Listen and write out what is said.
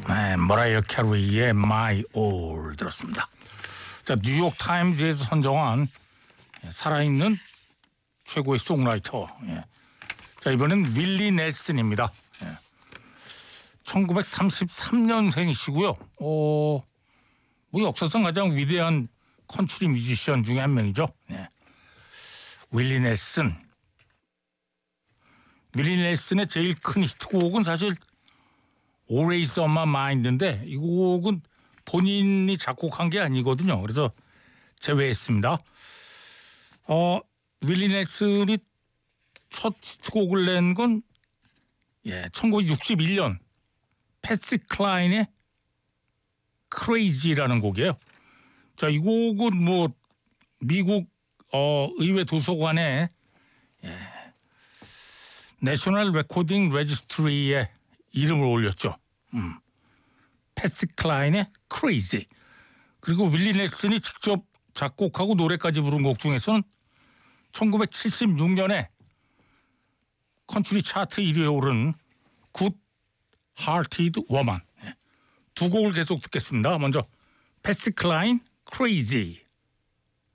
네, 머라이어 캐리의 My All 들었습니다. 자, 뉴욕 타임즈에서 선정한 살아있는 최고의 송라이터. 예. 자, 이번엔 윌리 넬슨입니다. 예. 1933년생이시고요. 뭐 역사상 가장 위대한 컨트리 뮤지션 중에 한 명이죠. 예. 윌리 넬슨. 윌리 넬슨의 제일 큰 히트곡은 사실 Always on My Mind인데 이 곡은 본인이 작곡한 게 아니거든요. 그래서 제외했습니다. 윌리 넬슨이 첫 히트곡을 낸 건 1961년 패시 클라인의 Crazy라는 곡이에요. 자, 이 곡은 뭐 미국 의회 도서관에 내셔널 레코딩 레지스트리에 이름을 올렸죠. 패시 클라인의 Crazy. 그리고 윌리 넬슨이 직접 작곡하고 노래까지 부른 곡 중에서는 1976년에 컨트리 차트 1위에 오른 Good Hearted Woman. 두 곡을 계속 듣겠습니다. 먼저 패시 클라인 Crazy.